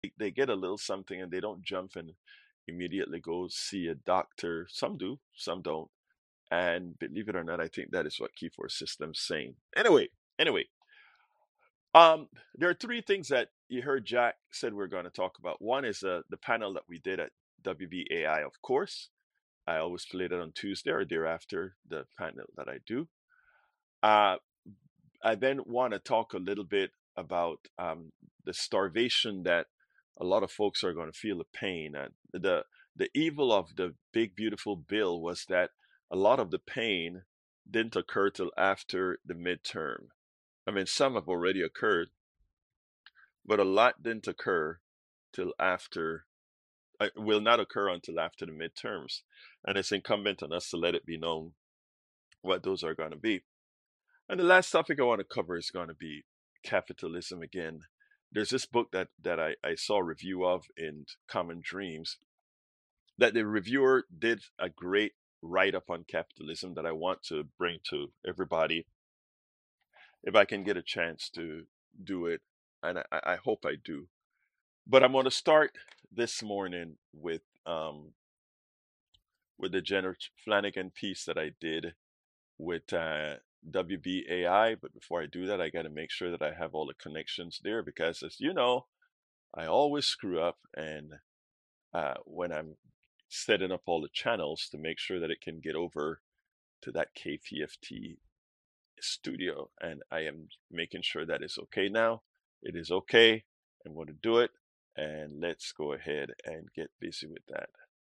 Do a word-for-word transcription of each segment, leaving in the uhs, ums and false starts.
they get a little something and they don't jump and immediately go see a doctor. Some do, some don't. And believe it or not, I think that is what Key Force Systems saying. Anyway, anyway, um, there are three things that you heard Jack said we're going to talk about. One is uh, the panel that we did at W B A I, of course. I always play it on Tuesday or thereafter the panel that I do. Uh, I then want to talk a little bit about um, the starvation that a lot of folks are going to feel the pain. And the the evil of the big beautiful bill was that a lot of the pain didn't occur till after the midterm. I mean, some have already occurred, but a lot didn't occur till after. Uh, will not occur until after the midterms, and it's incumbent on us to let it be known what those are going to be. And the last topic I want to cover is going to be capitalism again. There's this book that that I, I saw a review of in Common Dreams that the reviewer did a great write up on capitalism that I want to bring to everybody if I can get a chance to do it, and I, I hope I do. But I'm going to start this morning with um, with the Jenner Flanagan piece that I did with uh, W B A I. But before I do that, I got to make sure that I have all the connections there because, as you know, I always screw up. And uh, when I'm setting up all the channels to make sure that it can get over to that K P F T studio, and I am making sure that it's okay now. It is okay. I'm going to do it. And let's go ahead and get busy with that.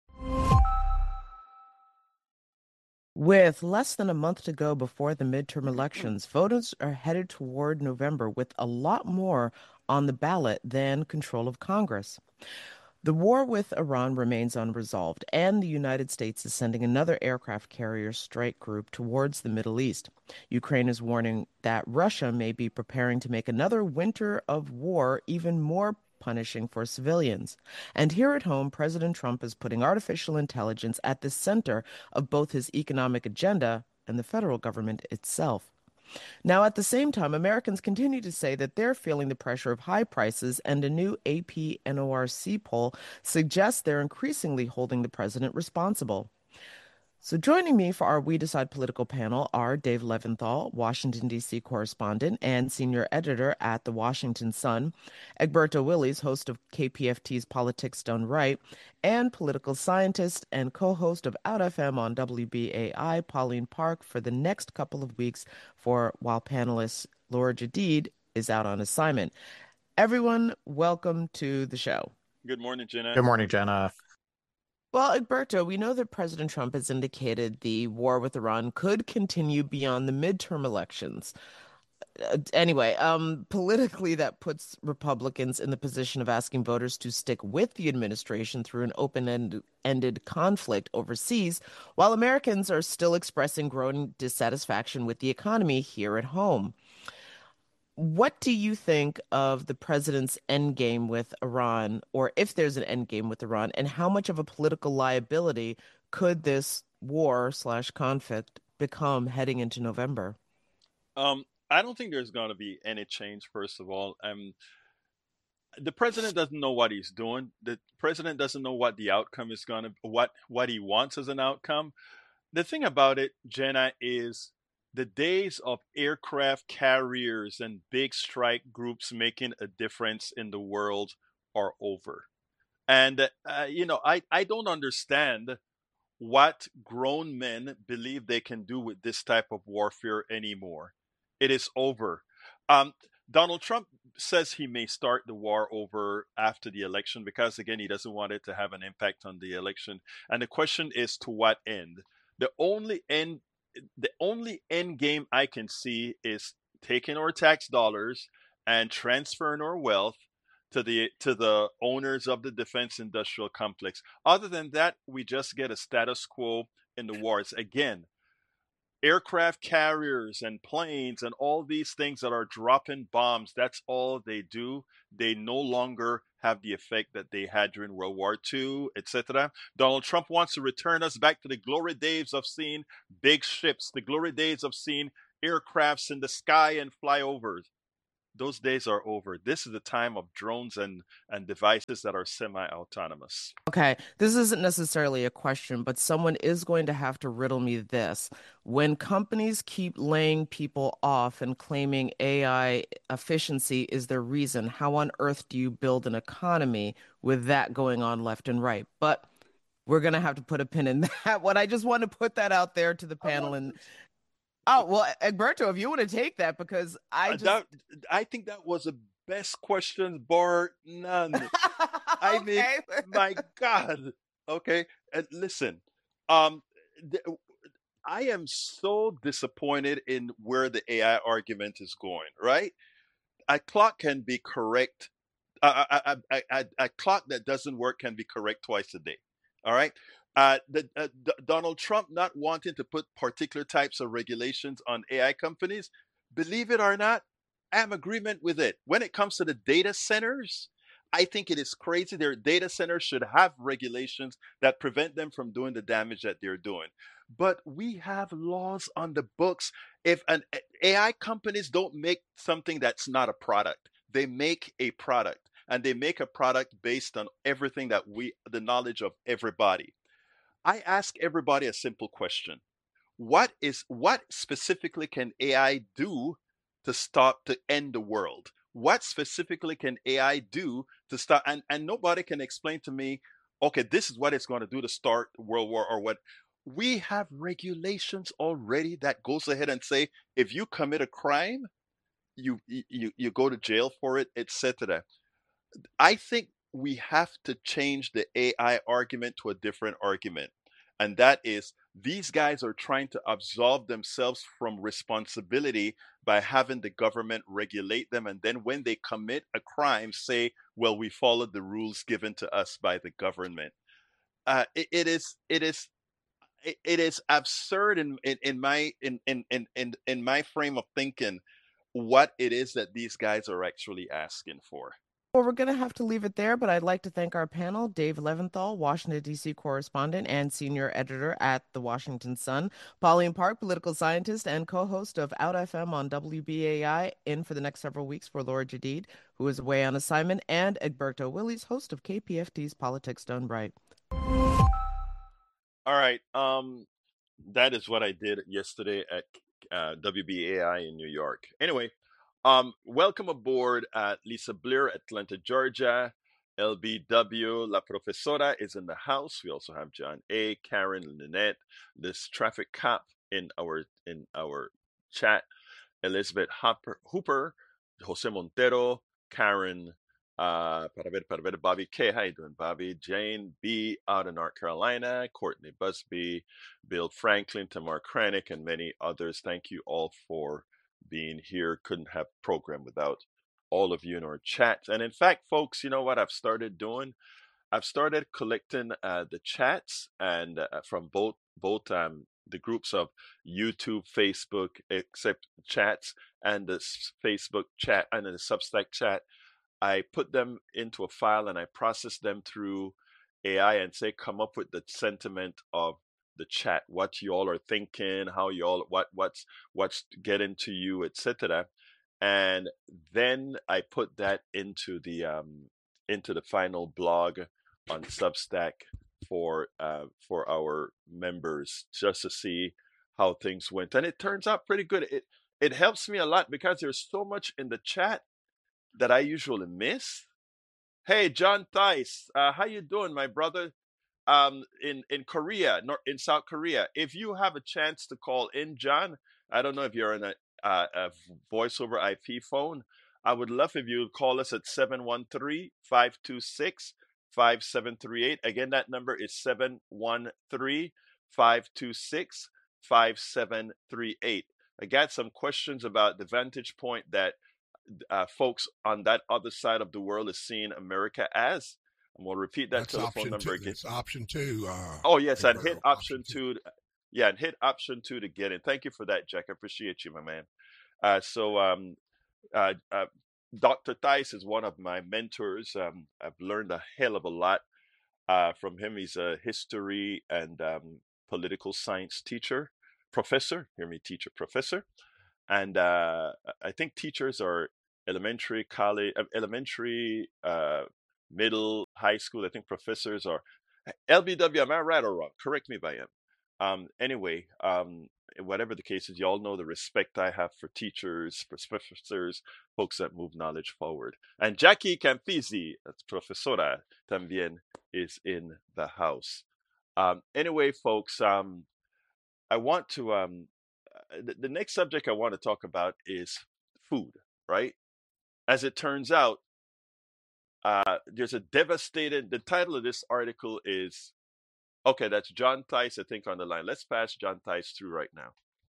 With less than a month to go before the midterm elections, voters are headed toward November with a lot more on the ballot than control of Congress. The war with Iran remains unresolved, and the United States is sending another aircraft carrier strike group towards the Middle East. Ukraine is warning that Russia may be preparing to make another winter of war even more punishing for civilians. And here at home, President Trump is putting artificial intelligence at the center of both his economic agenda and the federal government itself. Now, at the same time, Americans continue to say that they're feeling the pressure of high prices, and a new A P N O R C poll suggests they're increasingly holding the president responsible. So joining me for our We Decide political panel are Dave Leventhal, Washington, D C correspondent and senior editor at The Washington Sun, Egberto Willies, host of K P F T's Politics Done Right, and political scientist and co-host of Out F M on W B A I, Pauline Park, for the next couple of weeks for while panelist Laura Jadid is out on assignment. Everyone, welcome to the show. Good morning, Jenna. Good morning, Jenna. Well, Egberto, we know that President Trump has indicated the war with Iran could continue beyond the midterm elections. Uh, anyway, um, politically, that puts Republicans in the position of asking voters to stick with the administration through an open-ended conflict overseas, while Americans are still expressing growing dissatisfaction with the economy here at home. What do you think of the president's endgame with Iran, or if there's an endgame with Iran, and how much of a political liability could this war slash conflict become heading into November? Um, I don't think there's going to be any change. First of all, um, the president doesn't know what he's doing. The president doesn't know what the outcome is going to, what what he wants as an outcome. The thing about it, Jenna, is the days of aircraft carriers and big strike groups making a difference in the world are over. And uh, you know, I I don't understand what grown men believe they can do with this type of warfare anymore. It is over. Um, Donald Trump says he may start the war over after the election because, again, he doesn't want it to have an impact on the election. And the question is, to what end? The only end, the only end game I can see is taking our tax dollars and transferring our wealth to the to the owners of the defense industrial complex. Other than that, we just get a status quo in the wars. Again, aircraft carriers and planes and all these things that are dropping bombs, that's all they do. They no longer have the effect that they had during World War Two, et cetera. Donald Trump wants to return us back to the glory days of seeing big ships, the glory days of seeing aircrafts in the sky and flyovers. Those days are over. This is the time of drones and and devices that are semi-autonomous. Okay, this isn't necessarily a question, but someone is going to have to riddle me this. When companies keep laying people off and claiming A I efficiency is their reason, how on earth do you build an economy with that going on left and right? But we're going to have to put a pin in that one. I just want to put that out there to the I panel. love And this. oh, well, Egberto, if you want to take that, because I Uh, just, that I think that was the best question, bar none. I mean, okay. my God. Okay, and listen, um, th- I am so disappointed in where the A I argument is going. Right, a clock can be correct. A, a, a, a, a clock that doesn't work can be correct twice a day. All right. Uh, the, uh, D- Donald Trump not wanting to put particular types of regulations on A I companies, believe it or not, I'm agreement with it. When it comes to the data centers, I think it is crazy. Their data centers should have regulations that prevent them from doing the damage that they're doing. But we have laws on the books. If an A I companies don't make something that's not a product, they make a product, and they make a product based on everything that we, the knowledge of everybody. I ask everybody a simple question. What is what specifically can A I do to stop to end the world? What specifically can A I do to stop? And, and nobody can explain to me, okay, this is what it's going to do to start World War or what. We have regulations already that goes ahead and say if you commit a crime, you you you go to jail for it, et cetera. I think we have to change the A I argument to a different argument. And that is these guys are trying to absolve themselves from responsibility by having the government regulate them. And then when they commit a crime, say, well, we followed the rules given to us by the government. Uh, it, it is, it is, it, it is absurd in, in, in my in, in, in, in in my frame of thinking what it is that these guys are actually asking for. Well, we're going to have to leave it there, but I'd like to thank our panel, Dave Leventhal, Washington, D C correspondent and senior editor at The Washington Sun, Pauline Park, political scientist and co-host of Out F M on W B A I, in for the next several weeks for Laura Jadid, who is away on assignment, and Egberto Willies, host of K P F T's Politics Done Right. All right. Um, that is what I did yesterday at uh, W B A I in New York. Anyway, um, welcome aboard at Lisa Blair, Atlanta, Georgia. L B W, La Profesora is in the house. We also have John A, Karen, Lynette, this traffic cop in our in our chat. Elizabeth Hopper, Hooper, Jose Montero, Karen, uh, para ver, para ver, Bobby K. How you doing, Bobby? Jane B. out of North Carolina, Courtney Busby, Bill Franklin, Tamar Kranick, and many others. Thank you all for being here. Couldn't have program without all of you in our chat. And in fact, folks, you know what I've started doing? I've started collecting uh, the chats and uh, from both both um, the groups of YouTube, Facebook, except chats, and the Facebook chat and the Substack chat. I put them into a file and I process them through A I and say, come up with the sentiment of the chat, what you all are thinking, how you all what what's what's getting to you, et cetera. And then I put that into the um, into the final blog on Substack for uh, for our members just to see how things went, and it turns out pretty good. It it helps me a lot because there's so much in the chat that I usually miss. Hey, John Thies, uh, how you doing, my brother? Um, in in Korea, nor in South Korea. If you have a chance to call in, John, I don't know if you're in a, uh, a voice over I P phone. I would love if you would call us at seven one three, five two six, five seven three eight. Again, that number is seven one three, five two six, five seven three eight. I got some questions about the vantage point that uh, folks on that other side of the world is seeing America as. And we'll repeat that That's telephone option number two. again. It's option two. Uh, Oh, yes, and hit Egberto, option option two. two. Yeah, and hit option two to get in. Thank you for that, Jack. I appreciate you, my man. Uh, so, um, uh, uh, Doctor Theis is one of my mentors. Um, I've learned a hell of a lot uh, from him. He's a history and um, political science teacher, professor. Hear me, teacher, professor. And uh, I think teachers are elementary, college, uh, elementary, uh, middle, high school. I think professors are L B W. Am I right or wrong? Correct me if I am. Um, anyway, um, whatever the case is, you all know the respect I have for teachers, for professors, folks that move knowledge forward. And Jackie Campisi, that's profesora también, is in the house. Um, anyway, folks, um, I want to um, uh, the, the next subject I want to talk about is food, right? As it turns out, uh, there's a devastated. The title of this article is okay. That's John Tice, I think, on the line. Let's pass John Tice through right now.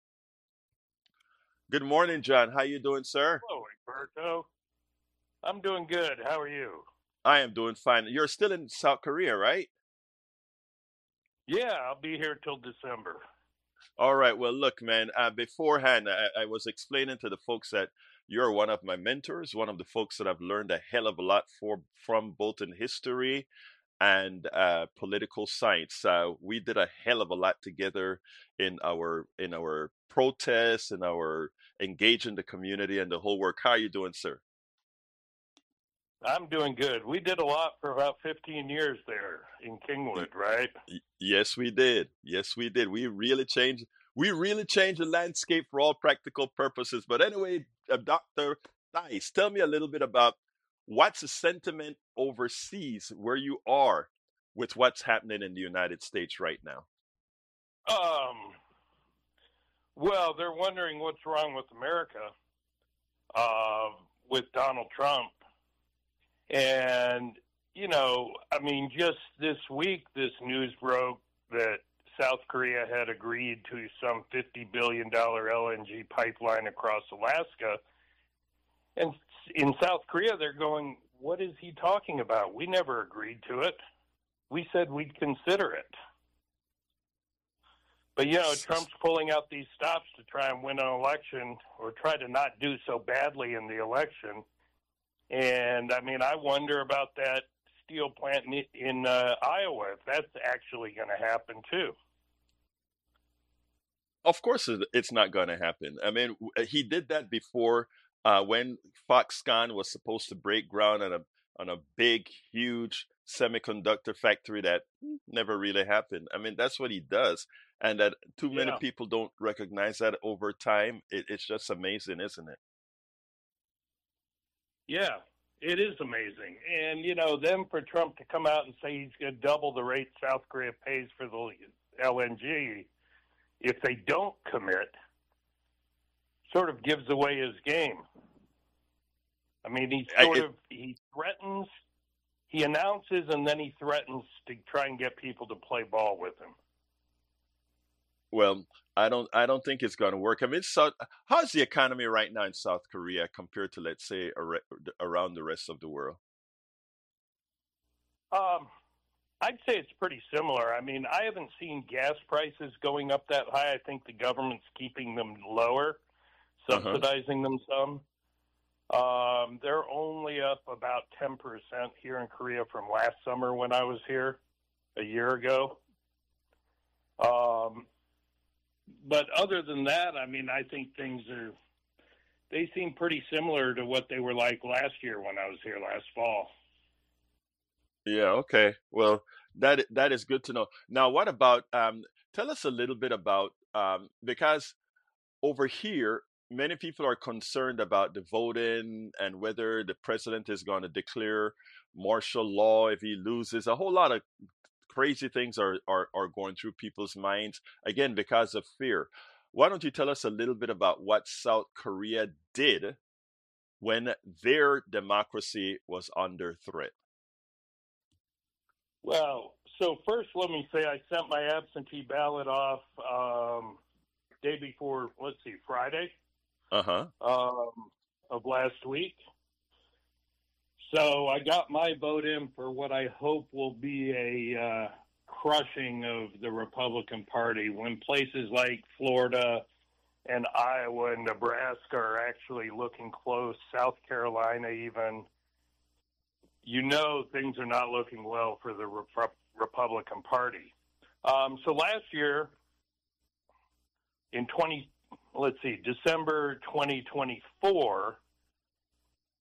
Good morning, John. How you doing, sir? Hello, Egberto. I'm doing good. How are you? I am doing fine. You're still in South Korea, right? Yeah, I'll be here till December. All right. Well, look, man, uh, beforehand, I, I was explaining to the folks that you're one of my mentors, one of the folks that I've learned a hell of a lot for, from both in history and uh, political science. Uh, we did a hell of a lot together in our in our protests and our engaging the community and the whole work. How are you doing, sir? I'm doing good. We did a lot for about fifteen years there in Kingwood, right? Y- yes, we did. Yes, we did. We really changed. We really changed the landscape for all practical purposes. But anyway, uh, Doctor Nice, tell me a little bit about what's the sentiment overseas where you are with what's happening in the United States right now. Um, well, they're wondering what's wrong with America uh, with Donald Trump. And, you know, I mean, just this week, this news broke that South Korea had agreed to some fifty billion dollars L N G pipeline across Alaska. And in South Korea, they're going, what is he talking about? We never agreed to it. We said we'd consider it. But, you know, Trump's pulling out these stops to try and win an election or try to not do so badly in the election. And, I mean, I wonder about that steel plant in, in uh, Iowa, if that's actually going to happen, too. Of course, it- it's not going to happen. I mean, w- uh, he did that before uh, when Foxconn was supposed to break ground on a on a big, huge semiconductor factory that never really happened. I mean, that's what he does, and that too many Yeah. people don't recognize that over time. It, it's just amazing, isn't it? Yeah, it is amazing. And, you know, then for Trump to come out and say he's going to double the rate South Korea pays for the L N G if they don't commit, sort of gives away his game. I mean, he I, sort it, of, he threatens, he announces, and then he threatens to try and get people to play ball with him. well, I don't. I don't think it's going to work. I mean, South, how's the economy right now in South Korea compared to, let's say, ar- around the rest of the world? Um, I'd say it's pretty similar. I mean, I haven't seen gas prices going up that high. I think the government's keeping them lower, Uh-huh. subsidizing them some. Um, they're only up about ten percent here in Korea from last summer when I was here a year ago. Um, but other than that, I mean, I think things are, they seem pretty similar to what they were like last year when I was here last fall. Yeah, okay. Well, that that is good to know. Now, what about um tell us a little bit about um because over here many people are concerned about the voting and whether the president is going to declare martial law if he loses. A whole lot of crazy things are are are going through people's minds again because of fear. Why don't you tell us a little bit about what South Korea did when their democracy was under threat? Well, so first, let me say I sent my absentee ballot off um, day before, let's see, Friday Uh-huh. um, of last week. So I got my vote in for what I hope will be a uh, crushing of the Republican Party when places like Florida and Iowa and Nebraska are actually looking close, South Carolina even. You know things are not looking well for the Rep- Republican Party. Um, so last year, in twenty, let's see, December twenty twenty-four,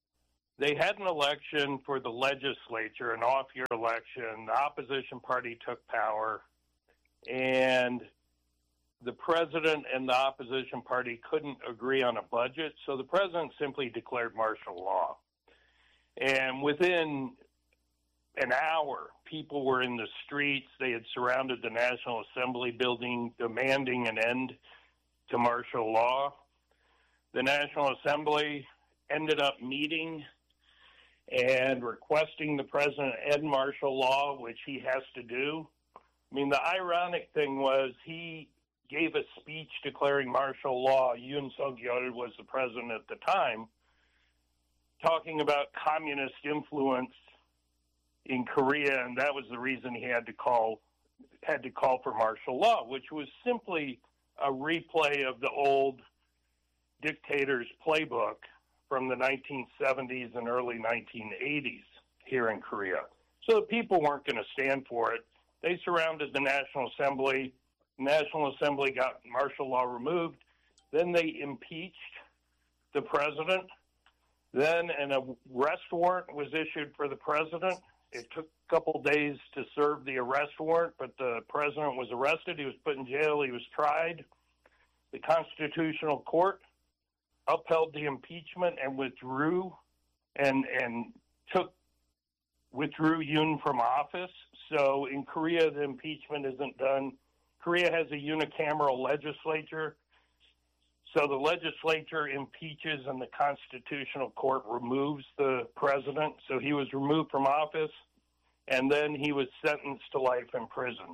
they had an election for the legislature, an off-year election. The opposition party took power, and the president and the opposition party couldn't agree on a budget, so the president simply declared martial law. And within an hour, people were in the streets. They had surrounded the National Assembly building, demanding an end to martial law. The National Assembly ended up meeting and requesting the president end martial law, which he has to do. I mean, the ironic thing was he gave a speech declaring martial law. Yoon Suk-yeol was the president at the time, talking about communist influence in Korea, and that was the reason he had to call had to call for martial law, which was simply a replay of the old dictator's playbook from the nineteen seventies and early nineteen eighties here in Korea. So the people weren't going to stand for it. They surrounded the National Assembly. The National Assembly got martial law removed. Then they impeached the president. Then an arrest warrant was issued for the president. It took a couple days to serve the arrest warrant, but the president was arrested. He was put in jail. He was tried. The Constitutional Court upheld the impeachment and withdrew and and took withdrew Yoon from office. So in Korea, the impeachment isn't done. Korea has a unicameral legislature. So the legislature impeaches and the Constitutional Court removes the president. So he was removed from office, and then he was sentenced to life in prison.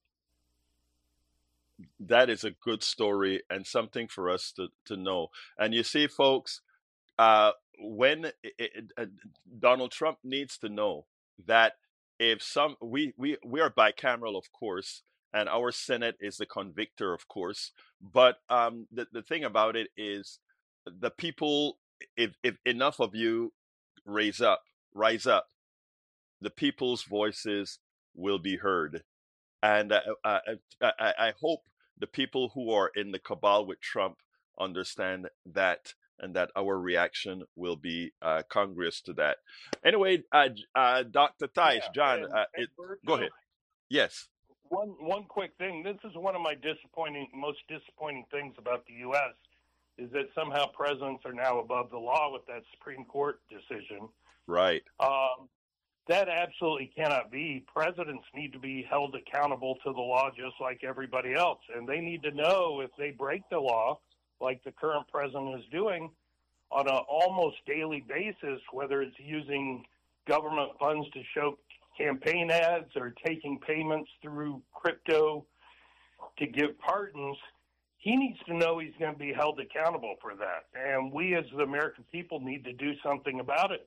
That is a good story and something for us to, to know. And you see, folks, uh, when it, it, uh, Donald Trump needs to know that if some, we, we, we are bicameral, of course, and our Senate is the convictor, of course. But um, the, the thing about it is the people, if, if enough of you raise up, rise up, the people's voices will be heard. And uh, I, I, I hope the people who are in the cabal with Trump understand that, and that our reaction will be uh, congruous to that. Anyway, uh, uh, Doctor Theis, Yeah, John, and, uh, and it, Berto, go ahead. Yes. One one quick thing. This is one of my disappointing, most disappointing things about the U S is that somehow presidents are now above the law with that Supreme Court decision. Right. Um, that absolutely cannot be. Presidents need to be held accountable to the law just like everybody else, and they need to know if they break the law, like the current president is doing, on an almost daily basis, whether it's using government funds to show campaign ads or taking payments through crypto to give pardons. He needs to know he's going to be held accountable for that. And we as the American people need to do something about it.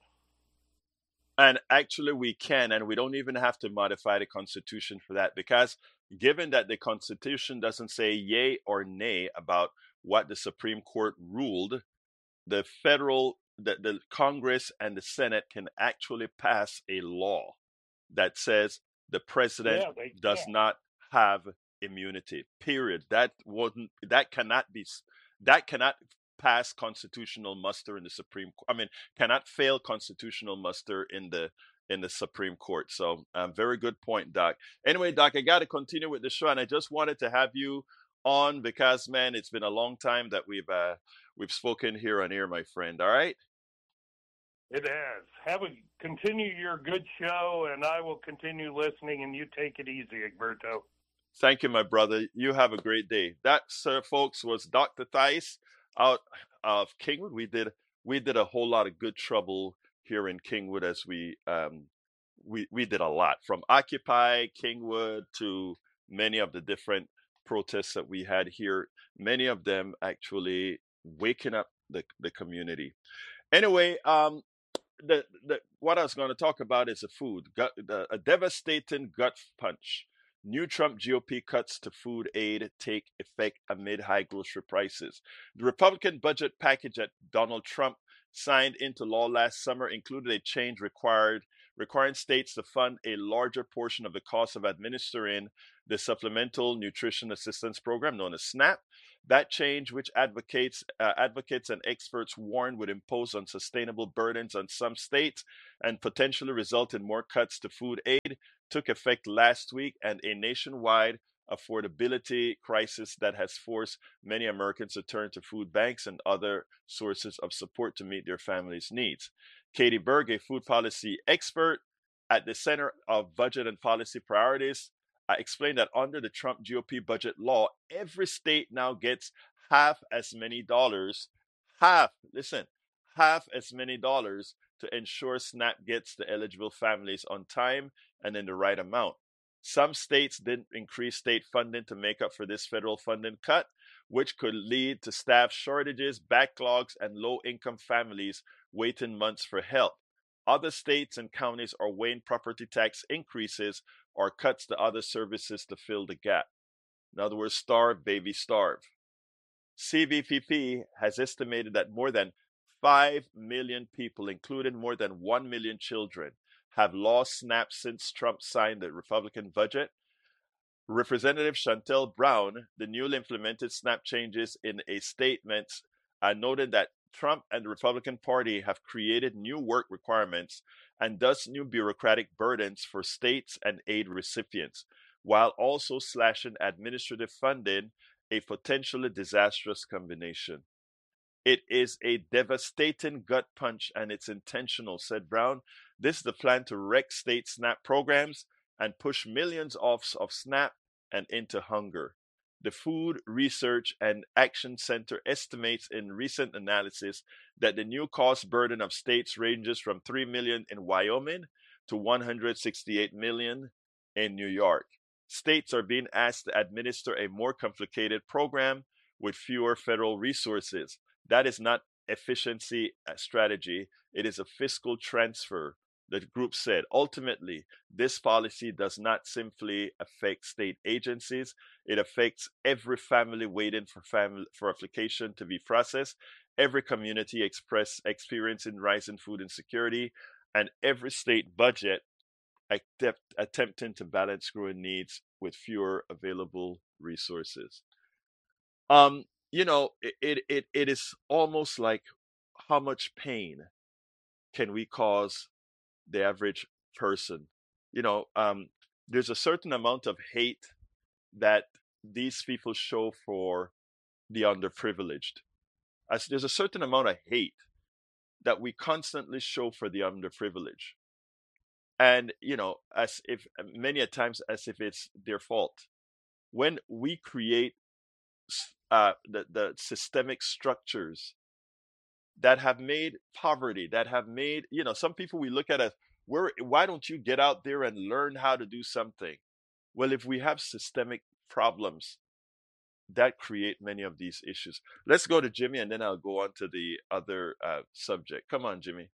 And actually, we can, and we don't even have to modify the Constitution for that, because given that the Constitution doesn't say yay or nay about what the Supreme Court ruled, the federal, the, the Congress and the Senate can actually pass a law that says the president Yeah, they does can. not have immunity. Period. That wouldn't. That cannot be. That cannot pass constitutional muster in the Supreme Court. I mean, cannot fail constitutional muster in the in the Supreme Court. So, um, very good point, Doc. Anyway, Doc, I got to continue with the show, and I just wanted to have you on because, man, it's been a long time that we've uh, we've spoken here on air, my friend. All right. It has. Have a continue your good show, and I will continue listening. And you take it easy, Egberto. Thank you, my brother. You have a great day. That, sir, folks, was Doctor Theis out of Kingwood. We did we did a whole lot of good trouble here in Kingwood as we um we we did a lot, from Occupy Kingwood to many of the different protests that we had here. Many of them actually waking up the the community. Anyway, um. The, the what I was going to talk about is the food. Gut, the, a devastating gut punch. New Trump G O P cuts to food aid take effect amid high grocery prices. The Republican budget package that Donald Trump signed into law last summer included a change required requiring states to fund a larger portion of the cost of administering the Supplemental Nutrition Assistance Program, known as SNAP. That change, which advocates uh, advocates and experts warn would impose unsustainable burdens on some states and potentially result in more cuts to food aid, took effect last week, and a nationwide affordability crisis that has forced many Americans to turn to food banks and other sources of support to meet their families' needs. Katie Berg, a food policy expert at the Center of Budget and Policy Priorities, I explained that under the Trump G O P budget law, every state now gets half as many dollars, half, listen, half as many dollars to ensure SNAP gets the eligible families on time and in the right amount. Some states didn't increase state funding to make up for this federal funding cut, which could lead to staff shortages, backlogs, and low income families waiting months for help. Other states and counties are weighing property tax increases or cuts to other services to fill the gap. In other words, starve, baby, starve. C B P P has estimated that more than five million people, including more than one million children, have lost SNAP since Trump signed the Republican budget. Representative Chantel Brown, the newly implemented SNAP changes in a statement, uh, noted that Trump and the Republican Party have created new work requirements and thus new bureaucratic burdens for states and aid recipients, while also slashing administrative funding, a potentially disastrous combination. It is a devastating gut punch and it's intentional, said Brown. This is the plan to wreck state SNAP programs and push millions off of SNAP and into hunger. The Food Research and Action Center estimates in recent analysis that the new cost burden of states ranges from three million dollars in Wyoming to one hundred sixty-eight million dollars in New York. States are being asked to administer a more complicated program with fewer federal resources. That is not efficiency strategy. It is a fiscal transfer, the group said. Ultimately, this policy does not simply affect state agencies. It affects every family waiting for family for application to be processed, every community express experiencing rising food insecurity, and every state budget attempt, attempting to balance growing needs with fewer available resources. Um, you know, it, it it is almost like how much pain can we cause the average person? You know, um, there's a certain amount of hate that these people show for the underprivileged. As there's a certain amount of hate that we constantly show for the underprivileged, and you know, as if many a times as if it's their fault. When we create uh, the the systemic structures that have made poverty, that have made, you know, some people we look at as, where, why don't you get out there and learn how to do something? Well, if we have systemic problems that create many of these issues. Let's go to Jimmy and then I'll go on to the other uh, subject. Come on, Jimmy.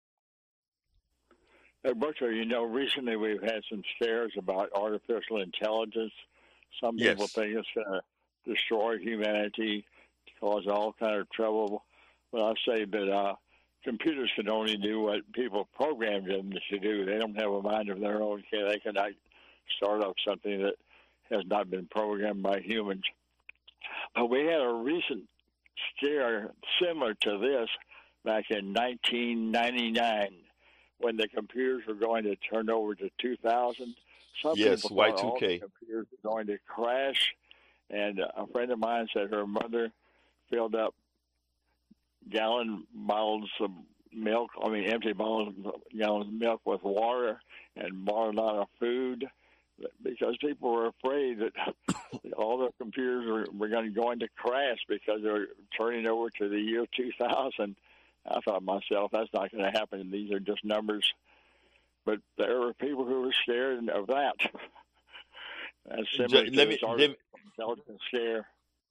Hey, Butcher, you know, recently we've had some scares about artificial intelligence. Some people Yes. think it's going to destroy humanity, cause all kind of trouble. Well, I say that uh, computers can only do what people programmed them to do. They don't have a mind of their own. They cannot start up something that has not been programmed by humans. But we had a recent scare similar to this back in nineteen ninety-nine when the computers were going to turn over to two thousand. Some Yes, people Y thought two all the K. computers were going to crash. And a friend of mine said her mother filled up gallon bottles of milk, I mean empty bottles, gallons of milk with water and bought a lot of food because people were afraid that all the computers were, were going to go into crash because they were turning over to the year two thousand. I thought to myself, that's not going to happen. These are just numbers. But there were people who were scared of that. That's similar J- to let this me, artificial intelligence scare.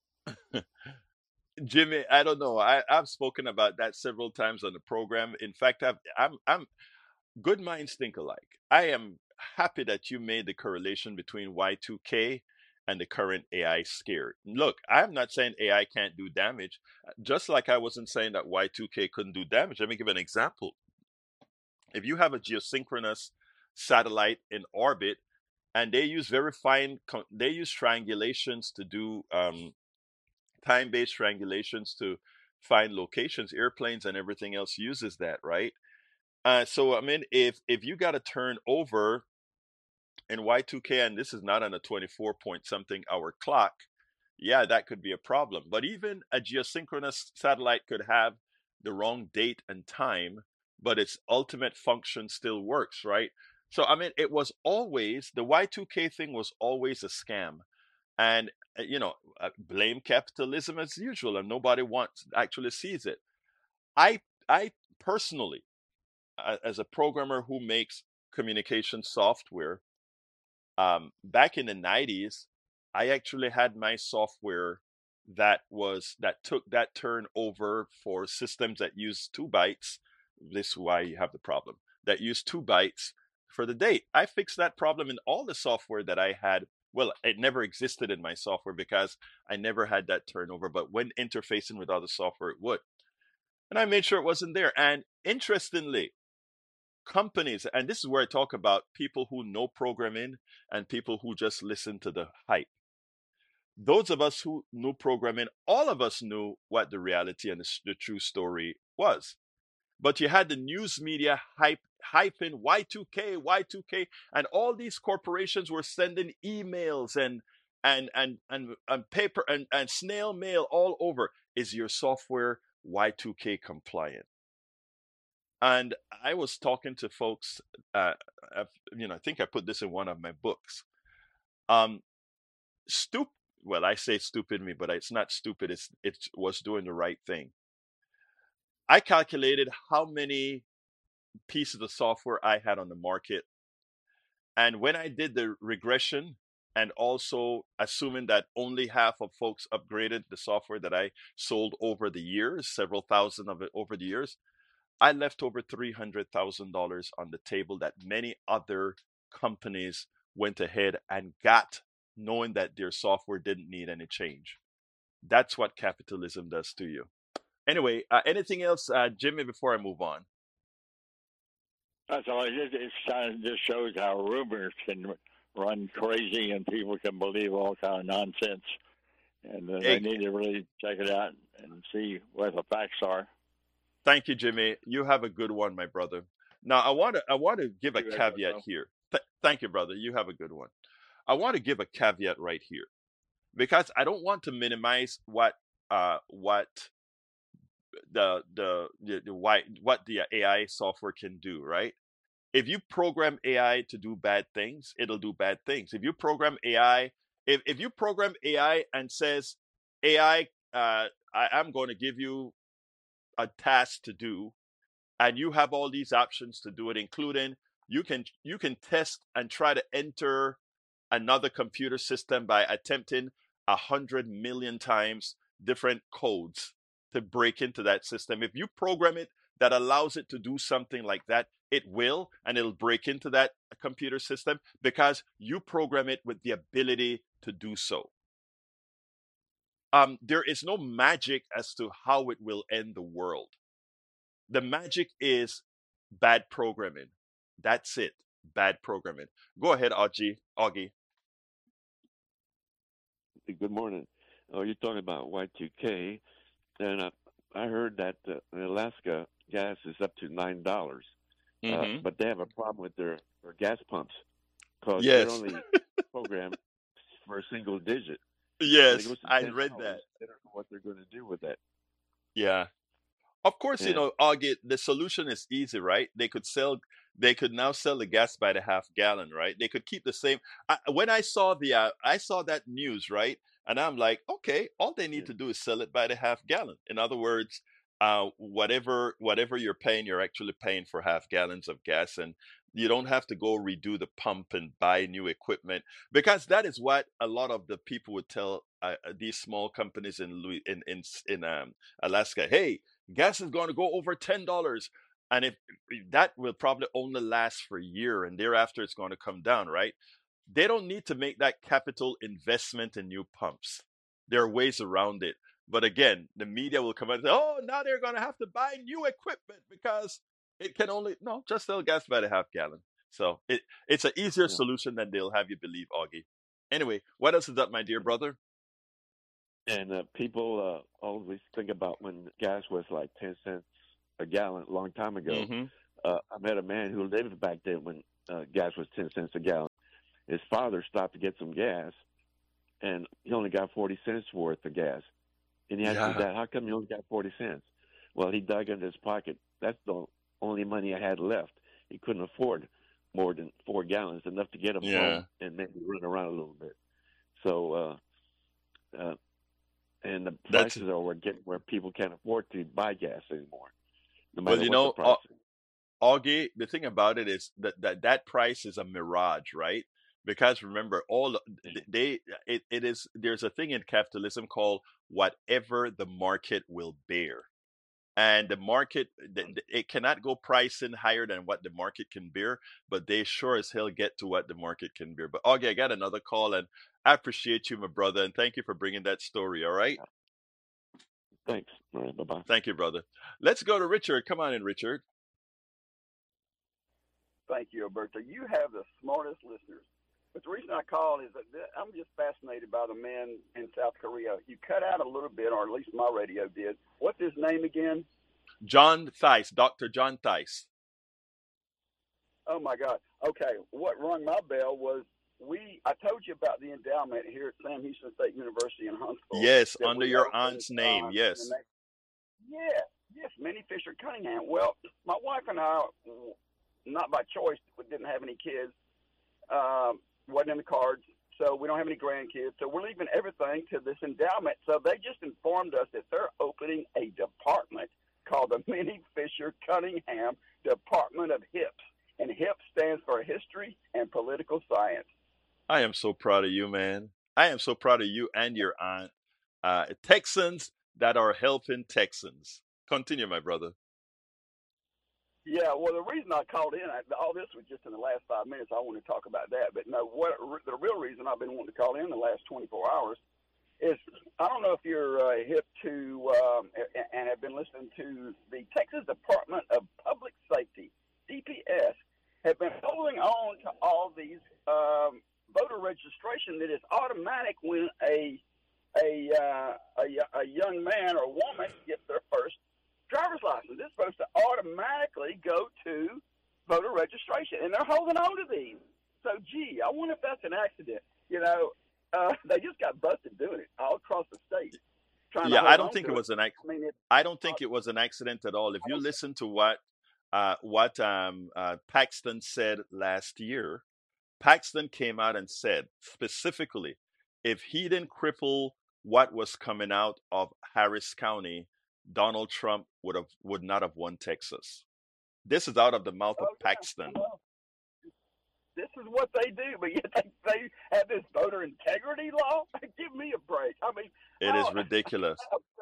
Jimmy, I don't know. I, I've spoken about that several times on the program. In fact, I've, I'm, I'm good minds think alike. I am happy that you made the correlation between Y two K and the current A I scare. Look, I'm not saying A I can't do damage, just like I wasn't saying that Y two K couldn't do damage. Let me give an example. if you have a geosynchronous satellite in orbit, and they use very fine, they use triangulations to do um, time-based triangulations to find locations. Airplanes and everything else uses that, right? Uh, so I mean, if if you got to turn over in Y two K, and this is not on a twenty-four point something hour clock, yeah, that could be a problem. But even a geosynchronous satellite could have the wrong date and time, but its ultimate function still works, right? So I mean, it was always the Y two K thing was always a scam, and uh, you know, uh, blame capitalism as usual, and nobody wants actually sees it. I I personally, uh, as a programmer who makes communication software, um, back in the nineties, I actually had my software that was that took that turnover for systems that use two bytes. This is why you have the problem that use two bytes for the date. I fixed that problem in all the software that I had. Well, it never existed in my software because I never had that turnover, but when interfacing with other software, it would. And I made sure it wasn't there. And interestingly, companies, and this is where I talk about people who know programming and people who just listen to the hype. Those of us who knew programming, all of us knew what the reality and the, the true story was. But you had the news media hype, hyping Y two K, Y two K, and all these corporations were sending emails and and and and, and paper and, and snail mail all over. Is your software Y two K compliant? And I was talking to folks, uh, you know, I think I put this in one of my books. Um, stupid. Well, I say stupid me, but it's not stupid. It's it was doing the right thing. I calculated how many pieces of software I had on the market, and when I did the regression, and also assuming that only half of folks upgraded the software that I sold over the years, several thousand of it over the years, I left over three hundred thousand dollars on the table that many other companies went ahead and got, knowing that their software didn't need any change. That's what capitalism does to you. Anyway, uh, anything else, uh, Jimmy, before I move on? That's all. It, it kind of just shows how rumors can run crazy and people can believe all kind of nonsense. And uh, they need to really check it out and see what the facts are. Thank you, Jimmy. You have a good one, my brother. Now, I want to I want to give a You caveat well. here. Th- thank you, brother. You have a good one. I want to give a caveat right here because I don't want to minimize what uh what the the the, the why, what the A I software can do, right? If you program A I to do bad things, it'll do bad things. If you program A I, if, if you program A I and says, A I, uh, I, I'm going to give you a task to do, and you have all these options to do it, including you can you can test and try to enter another computer system by attempting a hundred million times different codes to break into that system. If you program it that allows it to do something like that, it will, and it'll break into that computer system because you program it with the ability to do so. Um, there is no magic as to how it will end the world. The magic is bad programming. That's it. Bad programming. Go ahead, Augie. Augie. Good morning. Oh, you're talking about Y two K, and I, I heard that uh, in Alaska gas is up to nine dollars, Mm-hmm. uh, but they have a problem with their, their gas pumps because Yes. they're only programmed for a single digit. Yes, I read that. They don't know what they're going to do with that. Yeah. Of course, Yeah. you know, Augie, the solution is easy, right? They could sell, they could now sell the gas by the half gallon, right? They could keep the same. I, when I saw the, uh, I saw that news, right? And I'm like, okay, all they need Yeah. to do is sell it by the half gallon. In other words, uh, whatever whatever you're paying, you're actually paying for half gallons of gas, and you don't have to go redo the pump and buy new equipment, because that is what a lot of the people would tell uh, uh, these small companies in Louis, in in in um, Alaska. Hey, gas is going to go over ten dollars, and if that will probably only last for a year, and thereafter it's going to come down, right? They don't need to make that capital investment in new pumps. There are ways around it. But again, the media will come out and say, oh, now they're going to have to buy new equipment because It can only no just sell gas by the half gallon. So it it's an easier Yeah. solution than they'll have you believe, Augie. Anyway, what else is up, my dear brother? And uh, people uh, always think about when gas was like ten cents a gallon a long time ago. Mm-hmm. Uh, I met a man who lived back then when uh, gas was ten cents a gallon. His father stopped to get some gas, and he only got forty cents worth of gas. And he asked his Yeah. dad, "How come you only got forty cents?" Well, he dug into his pocket. That's the only money I had left. He couldn't afford more than four gallons, enough to get him Yeah. home and maybe run around a little bit. So, uh, uh, and the That's prices are where getting where people can't afford to buy gas anymore, no well, matter you what the know, price is. Augie, the thing about it is that that, that price is a mirage, right? Because remember, all they it, it is there's a thing in capitalism called whatever the market will bear. And the market th- th- it cannot go pricing higher than what the market can bear, but they sure as hell get to what the market can bear. But Augie, I got another call, and I appreciate you, my brother, and thank you for bringing that story. All right, Thanks. All right. Bye bye. thank you, brother. Let's go to Richard. Come on in, Richard. Thank you, Alberto. You have the smartest listeners. But the reason I called is that I'm just fascinated by the man in South Korea. You cut out a little bit, or at least my radio did. What's his name again? John Thies, Doctor John Thies. Oh, my God. Okay, what rung my bell was we, I told you about the endowment here at Sam Houston State University in Huntsville. Yes, that under we your opened, aunt's name. uh, in Yes. the next, yeah, yes, Minnie Fisher Cunningham. Well, my wife and I, not by choice, we didn't have any kids. Um, wasn't in the cards, so we don't have any grandkids. So we're leaving everything to this endowment. So they just informed us that they're opening a department called the Minnie Fisher Cunningham Department of HIPS. And HIPS stands for History and Political Science. I am so proud of you, man. I am so proud of you and your aunt. Uh, Texans that are helping Texans. Continue, my brother. Yeah, well, the reason I called in, I, all this was just in the last five minutes. I want to talk about that. But no, what the real reason I've been wanting to call in the last twenty-four hours is I don't know if you're uh, hip to um, and have been listening to the Texas Department of Public Safety, D P S, have been holding on to all these um, voter registration that is automatic when a a, uh, a a young man or woman gets their first driver's license. It's supposed to automatically go to voter registration, and they're holding on to these. So, gee, I wonder if that's an accident. You know, uh, they just got busted doing it all across the state. Trying Yeah, to hold I don't on think to it was an. Ac- I mean, it's, I don't think it was an accident at all. If you listen to what uh, what um, uh, Paxton said last year, Paxton came out and said specifically, if he didn't cripple what was coming out of Harris County, Donald Trump would have would not have won Texas. This is out of the mouth of oh, yeah, Paxton. well, this is what they do, but yet they, they have this voter integrity law. Give me a break. I mean, It is oh, ridiculous.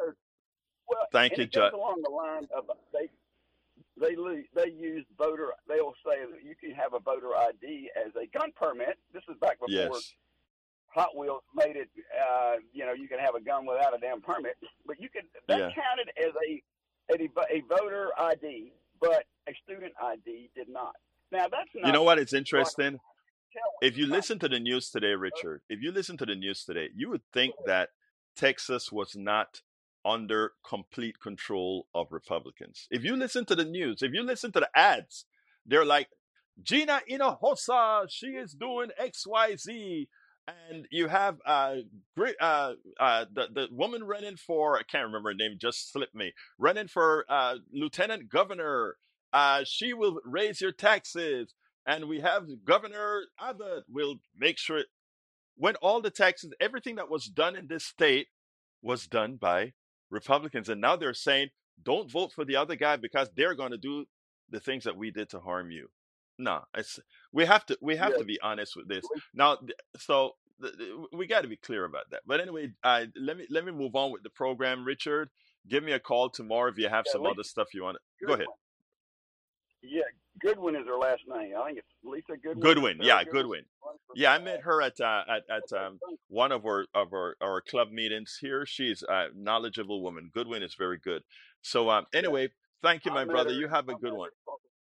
well, Thank and you, it goes Judge. along the line of they they lose, they use voter. They'll say that you can have a voter I D as a gun permit. This is back before Yes. Hot Wheels made it. Uh, you know, you can have a gun without a damn permit, but you can. That Yeah. counted as a a, a voter I D, but a student I D did not. Now that's not. You know what? It's interesting. Tell If you listen to the news today, Richard, if you listen to the news today, you would think that Texas was not under complete control of Republicans. If you listen to the news, if you listen to the ads, they're like, Gina Hinojosa, she is doing X Y Z. And you have uh, great, uh, uh, the, the woman running for, I can't remember her name, just slipped me, running for uh, lieutenant governor. Uh, she will raise your taxes. And we have Governor Abbott will make sure it, when all the taxes, everything that was done in this state was done by Republicans. And now they're saying, don't vote for the other guy because they're going to do the things that we did to harm you. No, it's we have to we have Yeah. to be honest with this. Now, th- so th- th- we got to be clear about that. But anyway, uh, let me let me move on with the program. Richard, give me a call tomorrow if you have Yeah, some Lisa other stuff you want. to Go Goodwin. ahead. Yeah, Goodwin is her last name. I think it's Lisa Goodwin. Goodwin, Sarah yeah, Goodwin. Yeah, I met her at uh, at at um, one of our of our, our club meetings here. She's a knowledgeable woman. Goodwin is very good. So um, anyway, thank you, I my met brother. her- You have a I good met one. her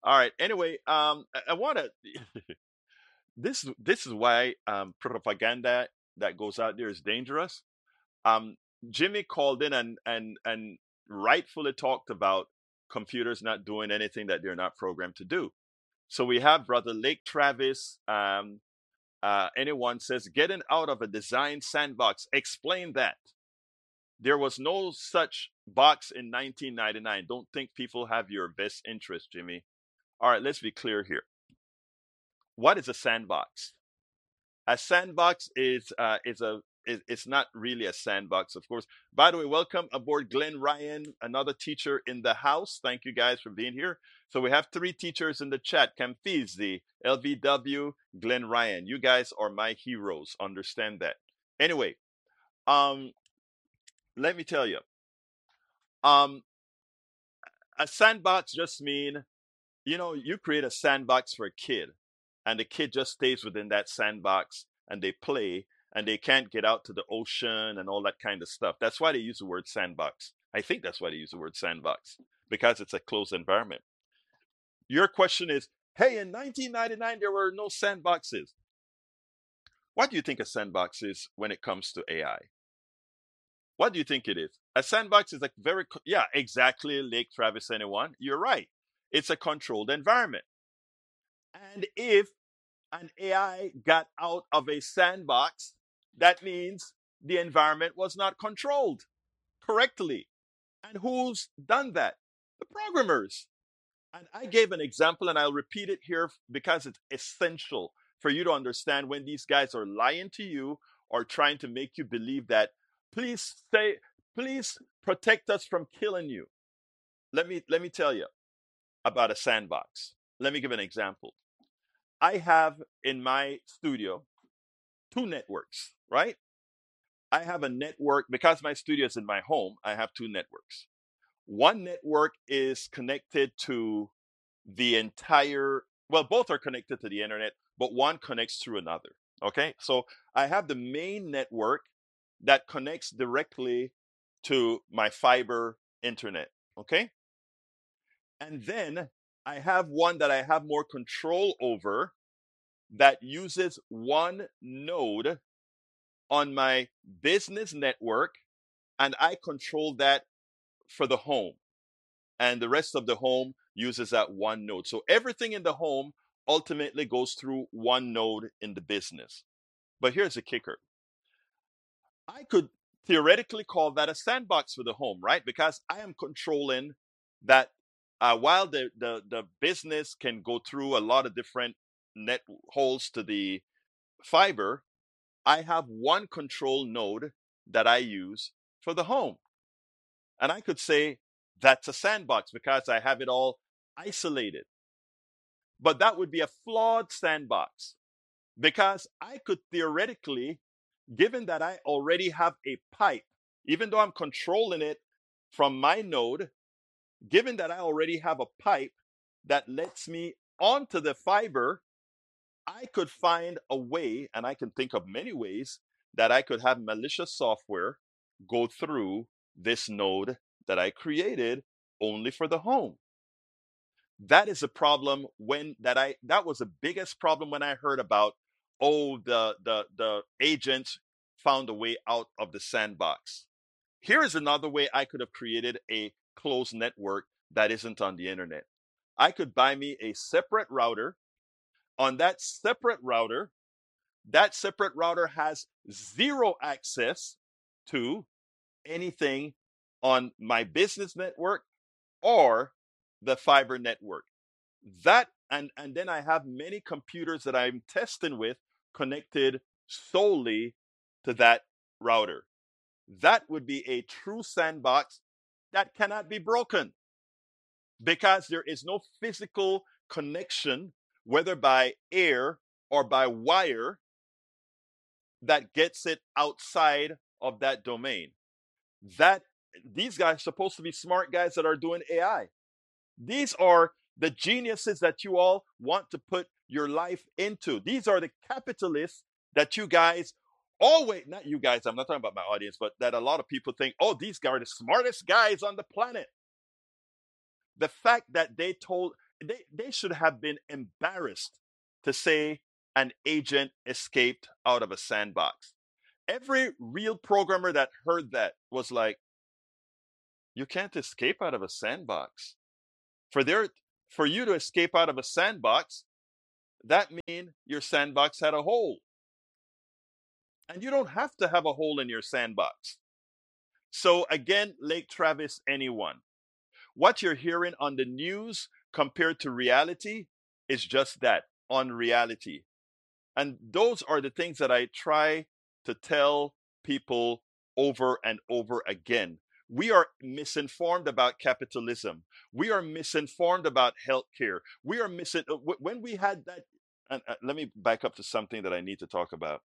All right. Anyway, um, I, I want to. this this is why um, propaganda that goes out there is dangerous. Um, Jimmy called in and and and rightfully talked about computers not doing anything that they're not programmed to do. So we have Brother Lake Travis. Um, uh, anyone says getting out of a design sandbox. Explain that. There was no such box in nineteen ninety-nine. Don't think people have your best interest, Jimmy. All right, let's be clear here. What is a sandbox? A sandbox is uh, is a is, it's not really a sandbox, of course. By the way, welcome aboard Glenn Ryan, another teacher in the house. Thank you guys for being here. So we have three teachers in the chat: Camfizi, L V W, Glenn Ryan. You guys are my heroes. Understand that. Anyway, um, let me tell you, um, a sandbox just mean, you know, you create a sandbox for a kid, and the kid just stays within that sandbox and they play and they can't get out to the ocean and all that kind of stuff. That's why they use the word sandbox. I think that's why they use the word sandbox, because it's a closed environment. Your question is, hey, in nineteen ninety-nine, there were no sandboxes. What do you think a sandbox is when it comes to A I? What do you think it is? A sandbox is like very, yeah, exactly, Lake Travis, anyone. You're right. It's a controlled environment. And if an A I got out of a sandbox, that means the environment was not controlled correctly. And who's done that? The programmers. And I gave an example, and I'll repeat it here because it's essential for you to understand when these guys are lying to you or trying to make you believe that, please say, please protect us from killing you. Let me let me tell you about a sandbox. Let me give an example. I have in my studio two networks, right? I have a network, because my studio is in my home, I have two networks. One network is connected to the entire, well, both are connected to the internet, but one connects through another, okay? So I have the main network that connects directly to my fiber internet, okay? And then I have one that I have more control over that uses one node on my business network, and I control that for the home. And the rest of the home uses that one node. So everything in the home ultimately goes through one node in the business. But here's the kicker. I could theoretically call that a sandbox for the home, right? Because I am controlling that uh, while the, the, the business can go through a lot of different net holes to the fiber, I have one control node that I use for the home. And I could say that's a sandbox because I have it all isolated. But that would be a flawed sandbox, because I could theoretically, given that I already have a pipe, even though I'm controlling it from my node, given that I already have a pipe that lets me onto the fiber, I could find a way, and I can think of many ways, that I could have malicious software go through this node that I created only for the home. That is a problem when that I that was the biggest problem when I heard about, oh, the the the agents found a way out of the sandbox. Here is another way I could have created a closed network that isn't on the internet. I could buy me a separate router. On that separate router, that separate router has zero access to anything on my business network or the fiber network. That and and then I have many computers that I'm testing with connected solely to that router. That would be a true sandbox that cannot be broken, because there is no physical connection, whether by air or by wire, that gets it outside of that domain. That these guys are supposed to be smart guys that are doing A I. These are the geniuses that you all want to put your life into. These are the capitalists that you guys always, not you guys, I'm not talking about my audience, but that a lot of people think, oh, these guys are the smartest guys on the planet. The fact that they told, they, they should have been embarrassed to say an agent escaped out of a sandbox. Every real programmer that heard that was like, you can't escape out of a sandbox. For there, for you to escape out of a sandbox, that means your sandbox had a hole. And you don't have to have a hole in your sandbox. So again, Lake Travis, anyone. What you're hearing on the news compared to reality is just that, unreality. And those are the things that I try to tell people over and over again. We are misinformed about capitalism. We are misinformed about healthcare. We are missing when we had that. And uh, let me back up to something that I need to talk about.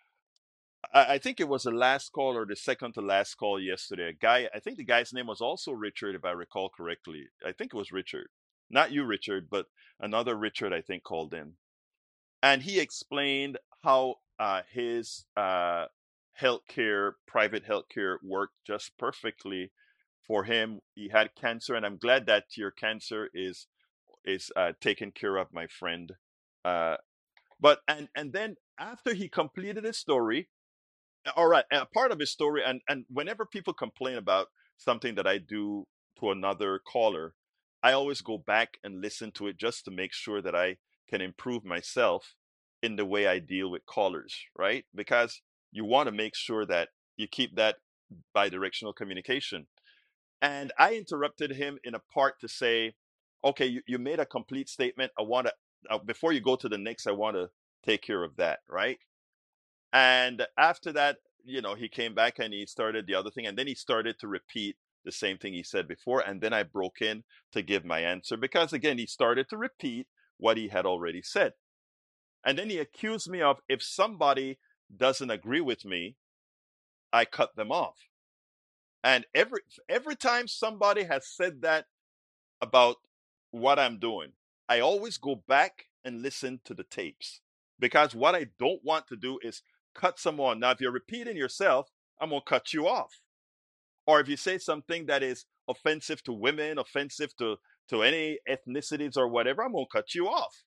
I, I think it was the last call or the second to last call yesterday. A guy, I think the guy's name was also Richard, if I recall correctly. I think it was Richard, not you, Richard, but another Richard, I think, called in, and he explained how uh, his uh, healthcare, private healthcare, worked just perfectly for him. He had cancer, and I'm glad that your cancer is is uh, taken care of, my friend. Uh, but and and then after he completed his story, all right, a part of his story, and and whenever people complain about something that I do to another caller, I always go back and listen to it just to make sure that I can improve myself in the way I deal with callers, right? Because you want to make sure that you keep that bidirectional communication. And I interrupted him in a part to say, okay, you, you made a complete statement. I want to, uh, before you go to the next, I want to take care of that, right? And after that, you know, he came back and he started the other thing. And then he started to repeat the same thing he said before. And then I broke in to give my answer because, again, he started to repeat what he had already said. And then he accused me of, if somebody doesn't agree with me, I cut them off. And every every time somebody has said that about what I'm doing, I always go back and listen to the tapes. Because what I don't want to do is cut someone. Now, if you're repeating yourself, I'm going to cut you off. Or if you say something that is offensive to women, offensive to, to any ethnicities or whatever, I'm going to cut you off.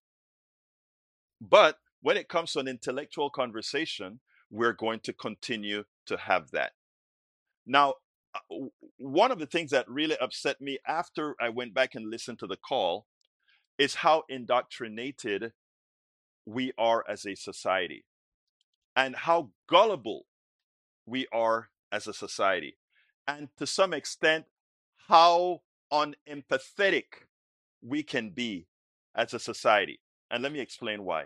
But when it comes to an intellectual conversation, we're going to continue to have that. Now, one of the things that really upset me after I went back and listened to the call is how indoctrinated we are as a society and how gullible we are as a society. And to some extent, how unempathetic we can be as a society. And let me explain why.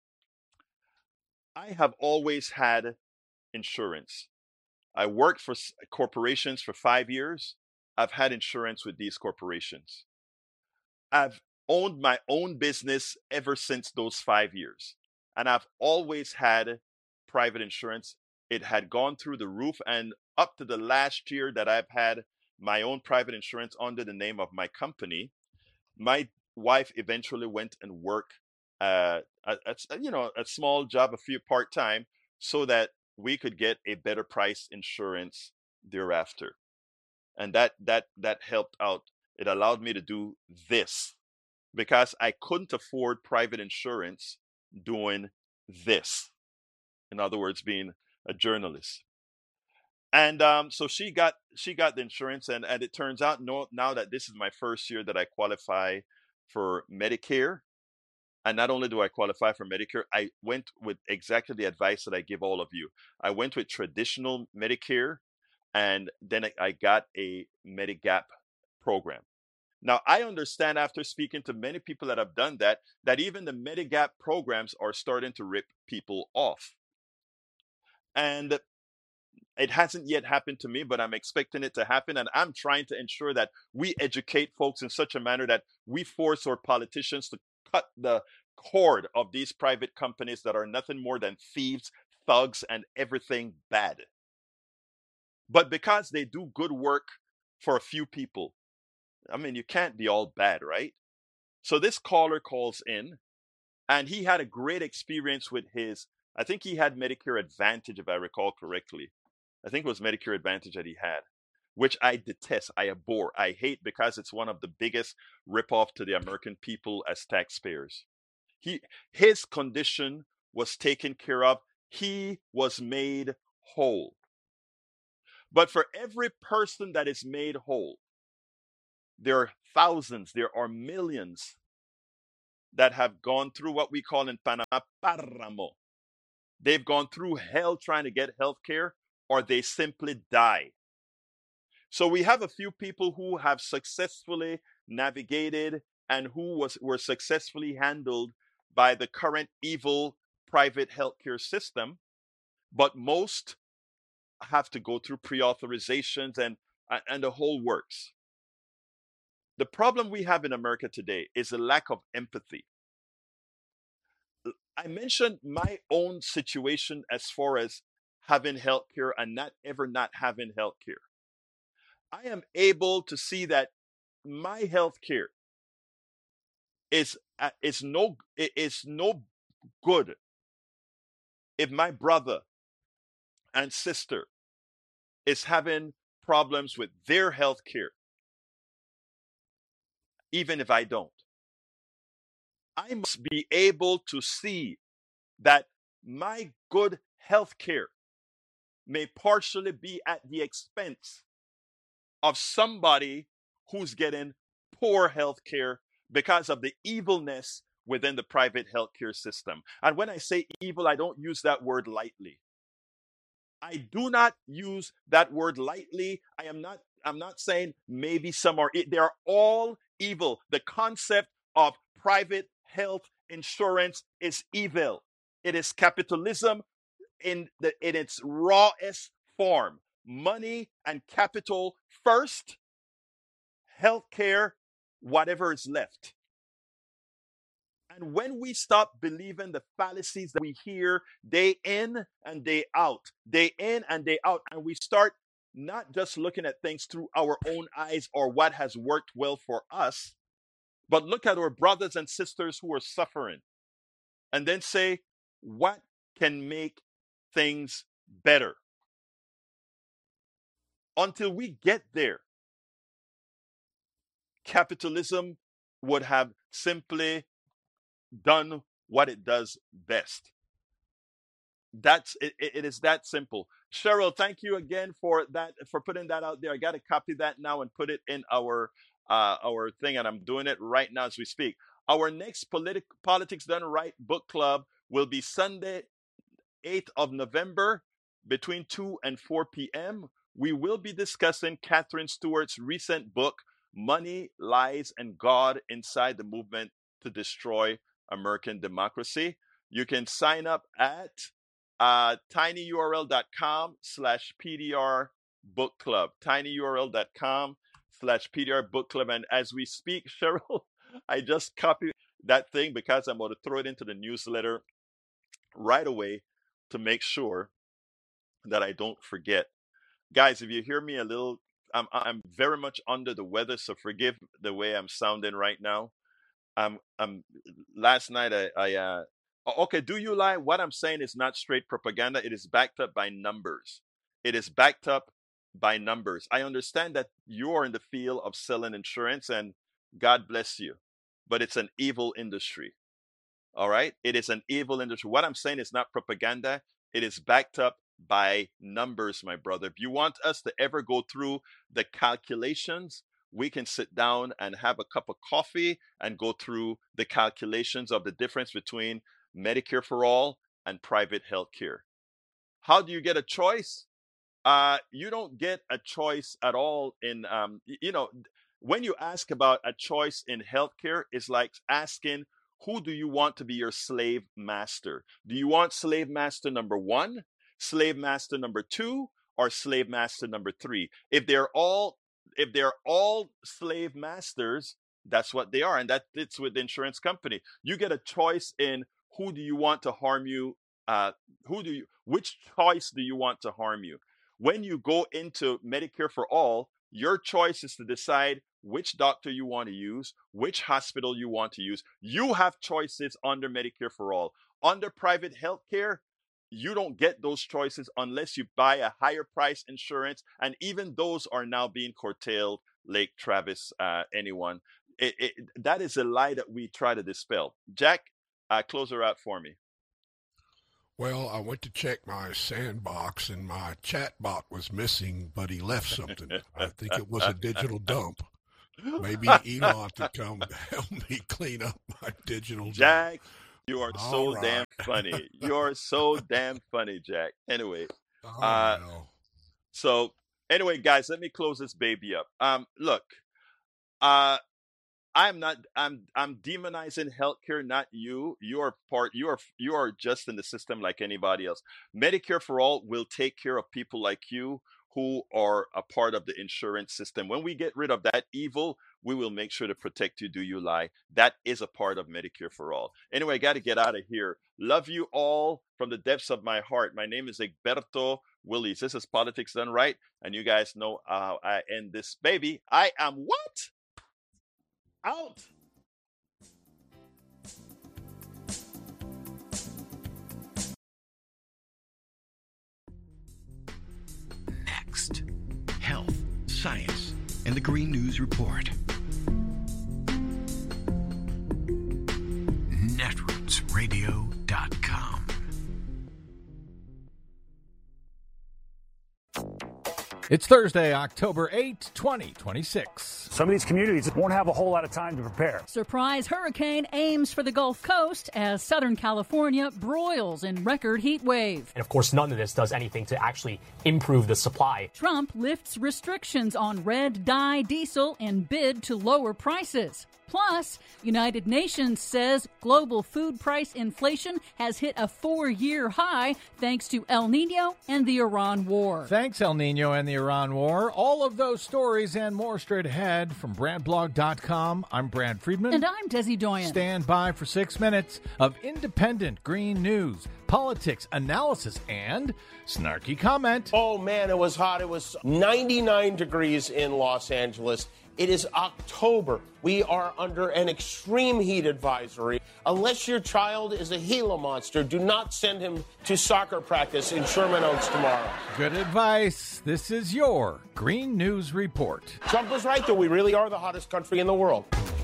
I have always had insurance. I worked for corporations for five years. I've had insurance with these corporations. I've owned my own business ever since those five years. And I've always had private insurance. It had gone through the roof. And up to the last year that I've had my own private insurance under the name of my company, my wife eventually went and worked uh, at, at, you know, a small job, a few part-time, so that we could get a better price insurance thereafter. And that that that helped out. It allowed me to do this because I couldn't afford private insurance doing this. In other words, being a journalist. And um, so she got she got the insurance, and, and it turns out no, now that this is my first year that I qualify for Medicare. And not only do I qualify for Medicare, I went with exactly the advice that I give all of you. I went with traditional Medicare, and then I got a Medigap program. Now, I understand after speaking to many people that have done that, that even the Medigap programs are starting to rip people off. And it hasn't yet happened to me, but I'm expecting it to happen. And I'm trying to ensure that we educate folks in such a manner that we force our politicians to cut the cord of these private companies that are nothing more than thieves, thugs, and everything bad. But because they do good work for a few people, I mean, you can't be all bad, right? So this caller calls in, and he had a great experience with his, I think he had Medicare Advantage, if I recall correctly. I think it was Medicare Advantage that he had. which I detest, I abhor, I hate, because it's one of the biggest ripoff to the American people as taxpayers. He, his condition was taken care of. He was made whole. But for every person that is made whole, there are thousands, there are millions that have gone through what we call in Panama páramo. They've gone through hell trying to get health care, or they simply die. So we have a few people who have successfully navigated and who was were successfully handled by the current evil private healthcare system, but most have to go through pre-authorizations and and the whole works. The problem we have in America today is a lack of empathy. I mentioned my own situation as far as having healthcare and not ever not having healthcare. I am able to see that my healthcare is uh, is no is no good if my brother and sister is having problems with their healthcare, even if I don't. I must be able to see that my good healthcare may partially be at the expense of somebody who's getting poor healthcare because of the evilness within the private healthcare system. And when I say evil, I don't use that word lightly. I do not use that word lightly. I am not I'm not saying maybe some are, they're all evil. The concept of private health insurance is evil. It is capitalism in the in its rawest form. Money and capital first, healthcare, whatever is left. And when we stop believing the fallacies that we hear day in and day out, day in and day out, and we start not just looking at things through our own eyes or what has worked well for us, but look at our brothers and sisters who are suffering and then say, what can make things better? Until we get there, capitalism would have simply done what it does best. That's it, it is that simple. Cheryl, thank you again for that, for putting that out there. I got to copy that now and put it in our uh, our thing, and I'm doing it right now as we speak. Our next politic, Politics Done Right book club will be Sunday, eighth of November, between two and four p.m. We will be discussing Catherine Stewart's recent book, Money, Lies, and God Inside the Movement to Destroy American Democracy. You can sign up at uh, tinyurl.com slash PDR book club, tinyurl.com slash PDR book club. And as we speak, Cheryl, I just copied that thing because I'm going to throw it into the newsletter right away to make sure that I don't forget. Guys, if you hear me a little, I'm, I'm very much under the weather, so forgive the way I'm sounding right now. Um, um, last night I, I uh, okay, do you lie? What I'm saying is not straight propaganda. It is backed up by numbers. It is backed up by numbers. I understand that you are in the field of selling insurance, and God bless you, but it's an evil industry. All right, it is an evil industry. What I'm saying is not propaganda. It is backed up by numbers, my brother. If you want us to ever go through the calculations, we can sit down and have a cup of coffee and go through the calculations of the difference between Medicare for all and private health care. How do you get a choice? Uh, you don't get a choice at all in, um, you know, when you ask about a choice in healthcare, it's like asking, who do you want to be your slave master? Do you want slave master number one, slave master number two, or slave master number three? If they're all if they're all slave masters, that's what they are, and that fits with the insurance company. You get a choice in who do you want to harm you. Uh, who do you? Which choice do you want to harm you? When you go into Medicare for all, your choice is to decide which doctor you want to use, which hospital you want to use. You have choices under Medicare for all. Under private health care, you don't get those choices unless you buy a higher price insurance. And even those are now being curtailed. Lake Travis, uh, anyone. It, it, that is a lie that we try to dispel. Jack, uh, close her out for me. Well, I went to check my sandbox, and my chat bot was missing, but he left something. I think it was a digital dump. Maybe Elon could come help me clean up my digital Jack, dump. you are All so right. damn funny. You are so damn funny, Jack. Anyway, Oh, uh, no. so anyway, guys, let me close this baby up. Um, look, uh, I'm not. I'm. I'm demonizing healthcare, not you. You are part. You are. You are just in the system like anybody else. Medicare for all will take care of people like you who are a part of the insurance system. When we get rid of that evil, we will make sure to protect you. Do you lie? That is a part of Medicare for all. Anyway, I got to get out of here. Love you all from the depths of my heart. My name is Egberto Willies. This is Politics Done Right, and you guys know how I end this baby. I am what? Out. Next, health, science, and the Green News Report. netroots radio dot com. It's Thursday, October eighth, twenty twenty-six. Some of these communities won't have a whole lot of time to prepare. Surprise hurricane aims for the Gulf Coast as Southern California broils in record heat wave. And of course, none of this does anything to actually improve the supply. Trump lifts restrictions on red dye diesel in bid to lower prices. Plus, United Nations says global food price inflation has hit a four-year high thanks to El Nino and the Iran war. Thanks, El Nino and the Iran war. All of those stories and more straight ahead from brand blog dot com. I'm Brad Friedman. And I'm Desi Doyen. Stand by for six minutes of independent green news, politics, analysis, and snarky comment. Oh, man, it was hot. It was ninety-nine degrees in Los Angeles. It is October. We are under an extreme heat advisory. Unless your child is a Gila monster, do not send him to soccer practice in Sherman Oaks tomorrow. Good advice. This is your Green News Report. Trump was right, though. We really are the hottest country in the world.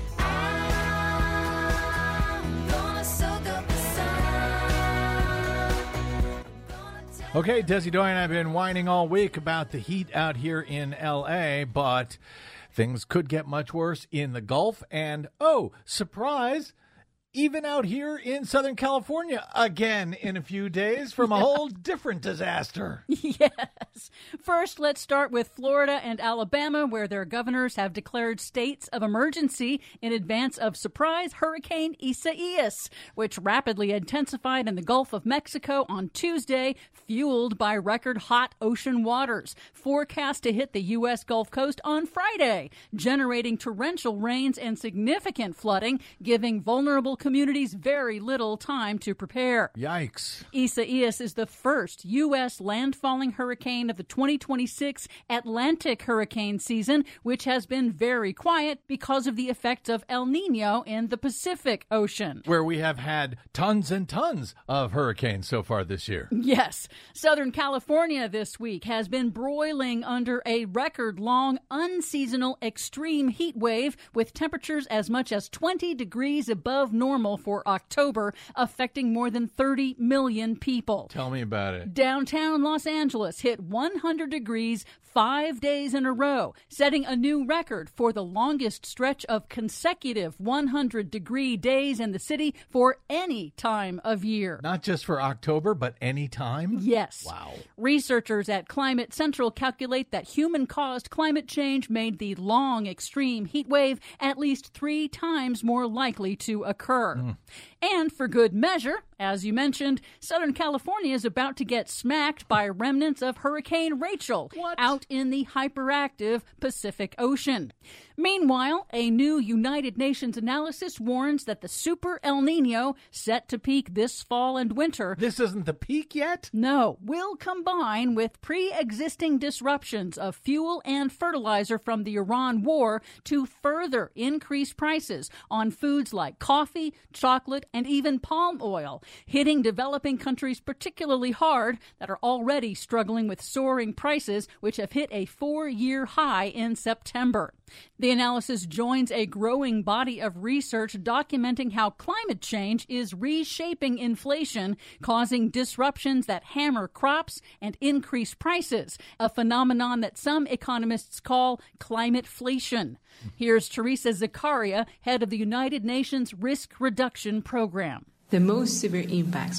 Okay, Desi Doyen, I've been whining all week about the heat out here in L A, but things could get much worse in the Gulf. And, oh, surprise, even out here in Southern California again in a few days from a whole different disaster. Yes. First, let's start with Florida and Alabama, where their governors have declared states of emergency in advance of surprise Hurricane Isaias, which rapidly intensified in the Gulf of Mexico on Tuesday, fueled by record hot ocean waters, forecast to hit the U S Gulf Coast on Friday, generating torrential rains and significant flooding, giving vulnerable communities very little time to prepare. Yikes. Isaias is the first U S landfalling hurricane of the twenty twenty-six Atlantic hurricane season, which has been very quiet because of the effects of El Nino in the Pacific Ocean, where we have had tons and tons of hurricanes so far this year. Yes. Southern California this week has been broiling under a record-long, unseasonal, extreme heat wave with temperatures as much as twenty degrees above normal for October, affecting more than thirty million people. Tell me about it. Downtown Los Angeles hit one hundred degrees five days in a row, setting a new record for the longest stretch of consecutive one hundred degree days in the city for any time of year. Not just for October, but any time? Yes. Wow. Researchers at Climate Central calculate that human-caused climate change made the long, extreme heat wave at least three times more likely to occur. Mm. And for good measure, as you mentioned, Southern California is about to get smacked by remnants of Hurricane Rachel what? out in the hyperactive Pacific Ocean. Meanwhile, a new United Nations analysis warns that the Super El Nino, set to peak this fall and winter... This isn't the peak yet? No, will combine with pre-existing disruptions of fuel and fertilizer from the Iran war to further increase prices on foods like coffee, chocolate, and even palm oil, hitting developing countries particularly hard that are already struggling with soaring prices, which have hit a four-year high in September. The analysis joins a growing body of research documenting how climate change is reshaping inflation, causing disruptions that hammer crops and increase prices, a phenomenon that some economists call climateflation. Here's Teresa Zakaria, head of the United Nations Risk Reduction Program. The most severe impacts